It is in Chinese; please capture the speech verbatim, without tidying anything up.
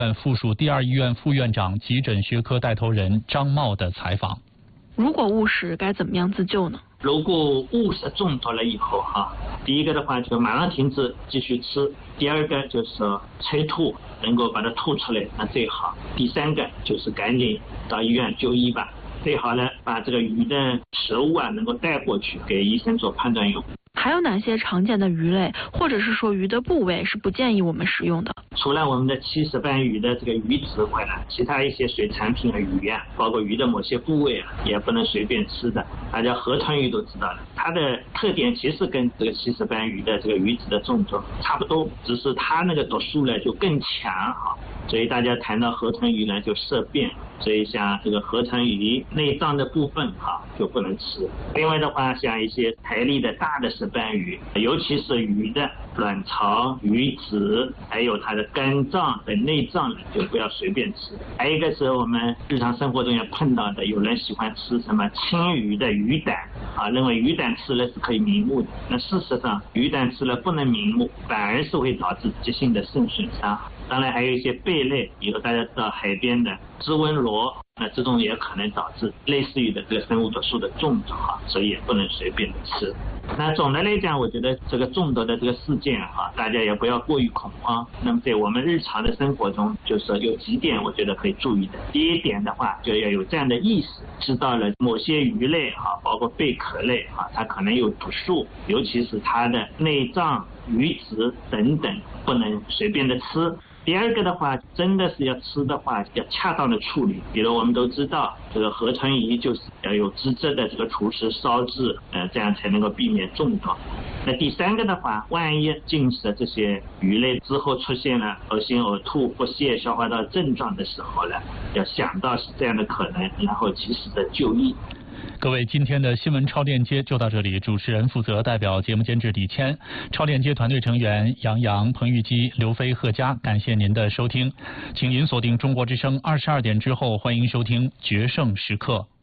附属第二医院副院长、急诊学科带头人张茂的采访。 如果误食该怎么样自救呢？ 如果误食中毒了以后哈，第一个的话就马上停止继续吃，第二个就是催吐，能够把它吐出来那最好，第三个就是赶紧到医院就医吧，最好呢把这个鱼的食物啊能够带过去给医生做判断用。 还有哪些常见的鱼类，或者是说鱼的部位是不建议我们食用的？ 除了我们的七石斑鱼的这个鱼籽外呢，其他一些水产品的鱼啊，包括鱼的某些部位啊，也不能随便吃的。大家河豚鱼都知道了，它的特点其实跟这个七石斑鱼的这个鱼籽的中毒差不多，只是它那个毒素呢就更强哈。所以大家谈到河豚鱼呢就色变，所以像这个河豚鱼内脏的部分哈就不能吃。另外的话，像一些台粒的大的石斑鱼，尤其是鱼的卵巢、鱼籽，还有它的肝脏的内脏呢，就不要随便吃。还有一个是我们日常生活中也碰到的，有人喜欢吃什么青鱼的鱼胆啊，认为鱼胆吃了是可以明目的。那事实上，鱼胆吃了不能明目，反而是会导致急性的肾损伤。当然还有一些贝类，以后大家知道海边的织纹螺，那这种也可能导致类似于的这个生物毒素的中毒哈，所以也不能随便的吃。那总的来讲，我觉得这个中毒的这个事件哈，大家也不要过于恐慌。那么在我们日常的生活中，就是有几点我觉得可以注意的。第一点的话，就要有这样的意识，知道了某些鱼类哈，包括贝壳类哈，它可能有毒素，尤其是它的内脏、鱼籽等等，不能随便的吃。第二个的话，真的是要吃的话，要恰当的处理。比如我们都知道，这个河豚鱼就是要有资质的这个厨师烧制，呃，这样才能够避免中毒。那第三个的话，万一进食这些鱼类之后出现了恶心、呕吐、腹泻、消化道症状的时候呢，要想到是这样的可能，然后及时的就医。 各位，今天的新闻超链接就到这里。主持人负责，代表节目监制李谦，超链接团队成员杨洋、彭玉基、刘飞、贺佳，感谢您的收听。请您锁定中国之声二十二点之后，欢迎收听决胜时刻。